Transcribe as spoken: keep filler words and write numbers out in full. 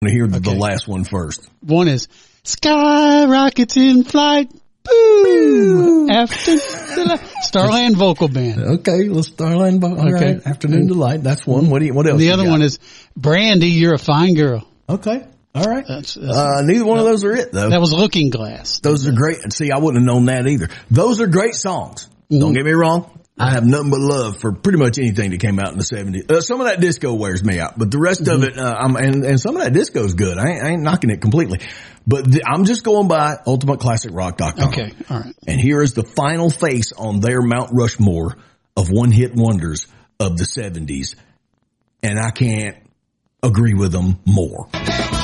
to hear the, Okay. the last one first. One is Sky Rockets in Flight. Boo! After Starland Vocal Band. Okay, let's Starland. All Okay. right. Afternoon Delight. That's one. What do you, what else? The you other got? one is Brandy, You're a Fine Girl. Okay. All right. That's, that's Uh, neither one of those are it though. that was Looking Glass. Those are great. See, I wouldn't have known that either. Those are great songs. Mm-hmm. Don't get me wrong. I have nothing but love for pretty much anything that came out in the seventies. Uh, some of that disco wears me out, but the rest Mm-hmm. of it, uh, I'm, and, and some of that disco is good. I ain't, I ain't knocking it completely, but th- I'm just going by ultimate classic rock dot com. Okay, all right. And here is the final face on their Mount Rushmore of one hit wonders of the seventies. And I can't agree with them more.